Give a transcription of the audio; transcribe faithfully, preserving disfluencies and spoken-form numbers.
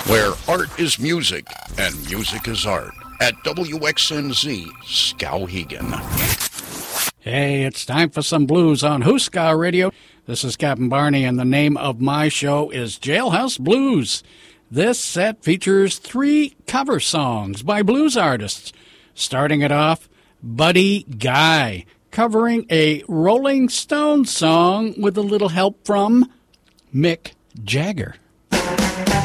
where art is music and music is art, at W X N Z Skowhegan. Hey, it's time for some blues on Huska Radio. This is Captain Barney, and the name of my show is Jailhouse Blues. This set features three cover songs by blues artists. Starting it off, Buddy Guy, covering a Rolling Stones song with a little help from Mick Jagger.